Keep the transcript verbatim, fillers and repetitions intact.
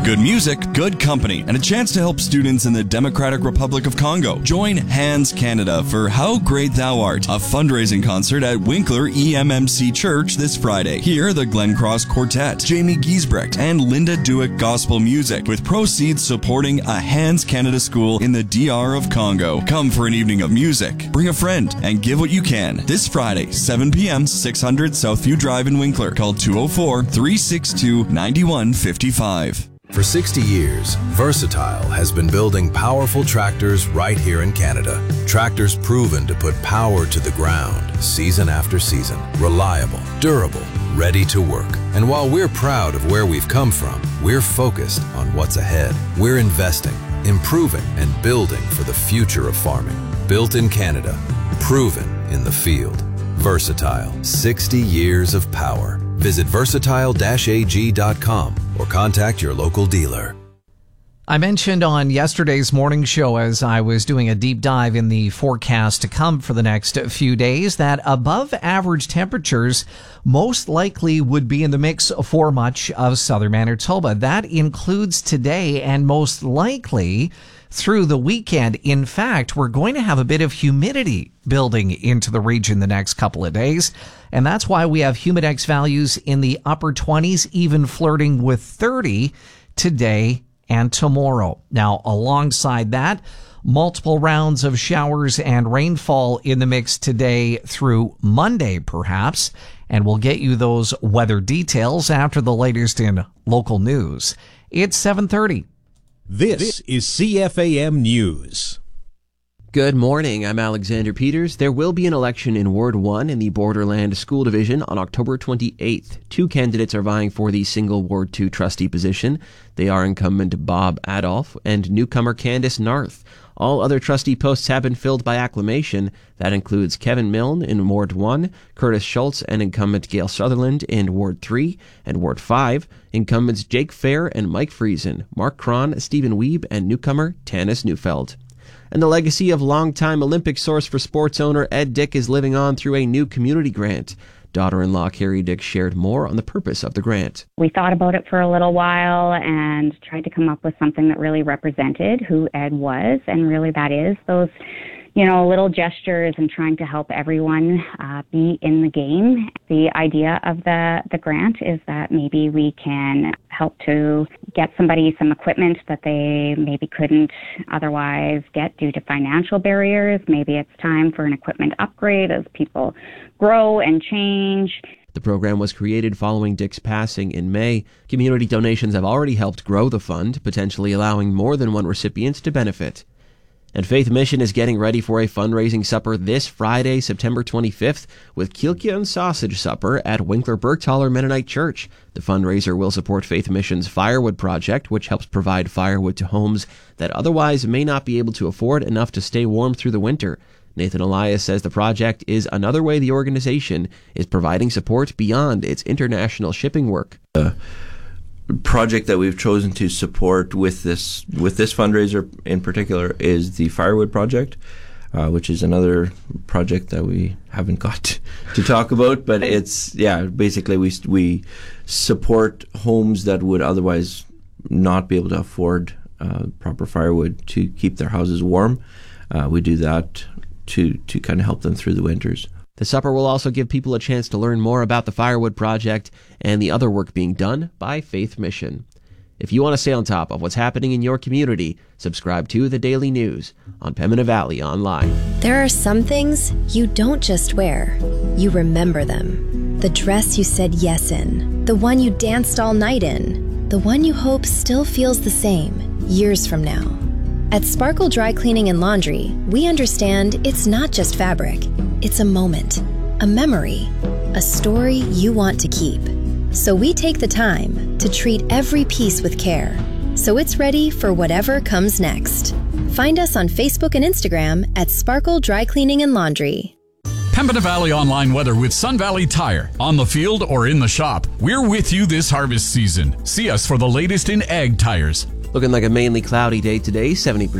Good music, good company, and a chance to help students in the Democratic Republic of Congo. Join Hands Canada for How Great Thou Art, a fundraising concert at Winkler E M M C Church this Friday. Hear the Glen Cross Quartet, Jamie Giesbrecht, and Linda Dewick Gospel Music, with proceeds supporting a Hands Canada school in the D R of Congo. Come for an evening of music, bring a friend, and give what you can. This Friday, seven p.m., six hundred Southview Drive in Winkler. Call two oh four, three six two, nine one five five. For sixty years, Versatile has been building powerful tractors right here in Canada. Tractors proven to put power to the ground season after season. Reliable, durable, ready to work. And while we're proud of where we've come from, we're focused on what's ahead. We're investing, improving, and building for the future of farming. Built in Canada, proven in the field. Versatile, sixty years of power. Visit versatile dash a g dot com or contact your local dealer. I mentioned on yesterday's morning show, as I was doing a deep dive in the forecast to come for the next few days, that above average temperatures most likely would be in the mix for much of southern Manitoba. That includes today and most likely through the weekend. In fact, we're going to have a bit of humidity building into the region the next couple of days, and that's why we have humidex values in the upper twenties, even flirting with thirty today and tomorrow. Now, alongside that, multiple rounds of showers and rainfall in the mix today through Monday, perhaps, and we'll get you those weather details after the latest in local news. It's seven thirty. This is C F A M News. Good morning. I'm Alexander Peters. There will be an election in Ward one in the Borderland School Division on October twenty-eighth. Two candidates are vying for the single Ward two trustee position. They are incumbent Bob Adolph and newcomer Candace Narth. All other trustee posts have been filled by acclamation. That includes Kevin Milne in Ward one, Curtis Schultz and incumbent Gail Sutherland in Ward three, and Ward five, incumbents Jake Fair and Mike Friesen, Mark Cron, Stephen Wiebe, and newcomer Tanis Neufeld. And the legacy of longtime Olympic source for sports owner Ed Dick is living on through a new community grant. Daughter-in-law Carrie Dick shared more on the purpose of the grant. We thought about it for a little while and tried to come up with something that really represented who Ed was, and really that is those, you know, little gestures and trying to help everyone uh, be in the game. The idea of the, the grant is that maybe we can help to get somebody some equipment that they maybe couldn't otherwise get due to financial barriers. Maybe it's time for an equipment upgrade as people grow and change. The program was created following Dick's passing in May. Community donations have already helped grow the fund, potentially allowing more than one recipient to benefit. And Faith Mission is getting ready for a fundraising supper this Friday, September twenty-fifth, with Kilkia and Sausage Supper at Winkler Bergthaler Mennonite Church. The fundraiser will support Faith Mission's Firewood Project, which helps provide firewood to homes that otherwise may not be able to afford enough to stay warm through the winter. Nathan Elias says the project is another way the organization is providing support beyond its international shipping work. Uh. project that we've chosen to support with this with this fundraiser in particular is the Firewood Project, uh, which is another project that we haven't got to talk about. But it's yeah, basically we we support homes that would otherwise not be able to afford uh, proper firewood to keep their houses warm. Uh, we do that to to kind of help them through the winters. The supper will also give people a chance to learn more about the Firewood Project and the other work being done by Faith Mission. If you want to stay on top of what's happening in your community, subscribe to The Daily News on Pembina Valley Online. There are some things you don't just wear, you remember them. The dress you said yes in, the one you danced all night in, the one you hope still feels the same years from now. At Sparkle Dry Cleaning and Laundry, we understand it's not just fabric. It's a moment, a memory, a story you want to keep. So we take the time to treat every piece with care, so it's ready for whatever comes next. Find us on Facebook and Instagram at Sparkle Dry Cleaning and Laundry. Pembina Valley Online weather with Sun Valley Tire. On the field or in the shop, we're with you this harvest season. See us for the latest in ag tires. Looking like a mainly cloudy day today, seventy percent